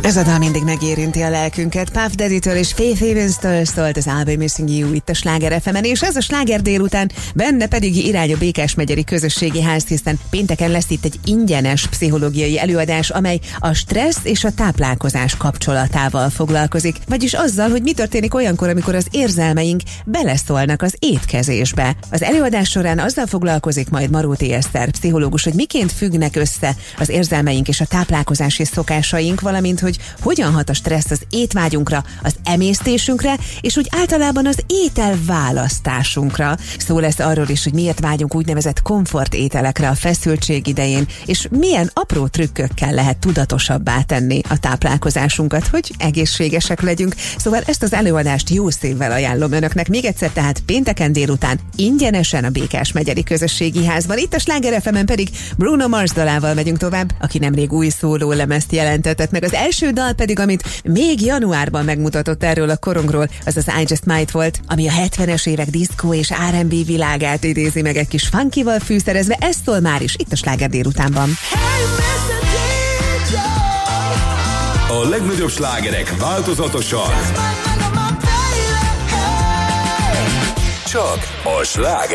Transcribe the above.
Ez a dal mindig megérinti a lelkünket. Puff Daddy-től és Faith Evans-től szólt az I'll Be Missing You itt a Sláger FM-en, és ez a Sláger délután, benne pedig irány a Békásmegyeri Közösségi Ház, hiszen pénteken lesz itt egy ingyenes pszichológiai előadás, amely a stressz és a táplálkozás kapcsolatával foglalkozik, vagyis azzal, hogy mi történik olyankor, amikor az érzelmeink beleszólnak az étkezésbe. Az előadás során azzal foglalkozik majd Maróti Eszter, pszichológus, hogy miként függnek össze az érzelmeink és a táplálkozási szokásaink, valamint hogy hogyan hat a stressz az étvágyunkra, az emésztésünkre, és úgy általában az ételválasztásunkra. Szó lesz arról is, hogy miért vágyunk úgynevezett komfortételekre a feszültség idején, és milyen apró trükkökkel lehet tudatosabbá tenni a táplálkozásunkat, hogy egészségesek legyünk. Szóval ezt az előadást jó szívvel ajánlom önöknek. Még egyszer, tehát pénteken délután ingyenesen a Békásmegyeri Közösségi Házban. Itt a Sláger FM-en pedig Bruno Mars dalával megyünk tovább, aki nemrég új szólólemezt jelentetett meg. Az első dal pedig, amit még januárban megmutatott erről a korongról, az az I Just Might volt, ami a 70-es évek diszkó és R&B világát idézi meg egy kis funkival fűszerezve. Ez szól már is itt a Sláger délutánban. A legnagyobb slágerek változatosan. Csak a Sláger